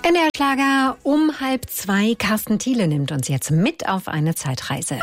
NDR Schlager um 1:30. Carsten Thiele nimmt uns jetzt mit auf eine Zeitreise.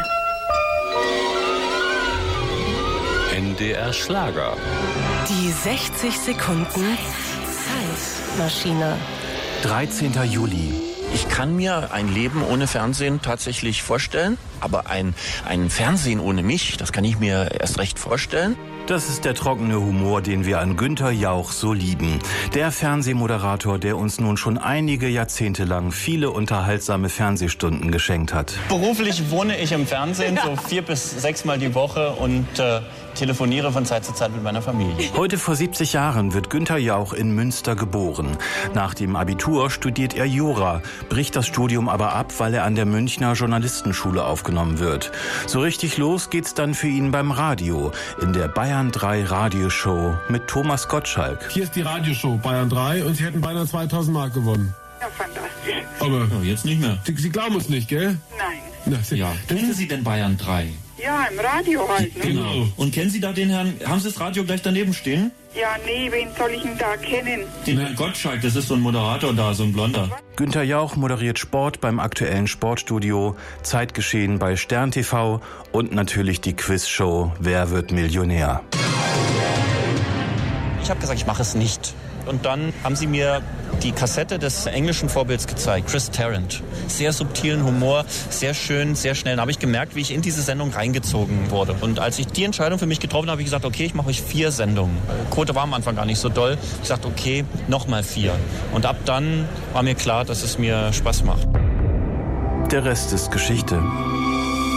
NDR Schlager. Die 60 Sekunden Zeitmaschine. 13. Juli. Ich kann mir ein Leben ohne Fernsehen tatsächlich vorstellen, aber ein Fernsehen ohne mich, das kann ich mir erst recht vorstellen. Das ist der trockene Humor, den wir an Günther Jauch so lieben. Der Fernsehmoderator, der uns nun schon einige Jahrzehnte lang viele unterhaltsame Fernsehstunden geschenkt hat. Beruflich wohne ich im Fernsehen, so 4 bis 6 Mal die Woche und telefoniere von Zeit zu Zeit mit meiner Familie. Heute vor 70 Jahren wird Günther Jauch in Münster geboren. Nach dem Abitur studiert er Jura, bricht das Studium aber ab, weil er an der Münchner Journalistenschule aufgenommen wird. So richtig los geht's dann für ihn beim Radio, in der Bayern 3 Radioshow mit Thomas Gottschalk. Hier ist die Radioshow Bayern 3 und Sie hätten beinahe 2000 Mark gewonnen. Ja, fantastisch. Aber Jetzt nicht mehr. Sie glauben es nicht, gell? Nein. Na, Ja. Kennen Sie denn Bayern 3? Ja, im Radio halt, ne? Genau. Und kennen Sie da den Herrn, haben Sie das Radio gleich daneben stehen? Ja, nee, wen soll ich denn da kennen? Den Herrn Gottschalk, das ist so ein Moderator da, so ein Blonder. Günther Jauch moderiert Sport beim aktuellen Sportstudio, Zeitgeschehen bei Stern TV und natürlich die Quizshow Wer wird Millionär? Ich habe gesagt, ich mache es nicht. Und dann haben sie mir die Kassette des englischen Vorbilds gezeigt, Chris Tarrant. Sehr subtilen Humor, sehr schön, sehr schnell. Da habe ich gemerkt, wie ich in diese Sendung reingezogen wurde. Und als ich die Entscheidung für mich getroffen habe, habe ich gesagt, okay, ich mache euch 4 Sendungen. Quote war am Anfang gar nicht so doll. Ich sagte, okay, nochmal 4. Und ab dann war mir klar, dass es mir Spaß macht. Der Rest ist Geschichte.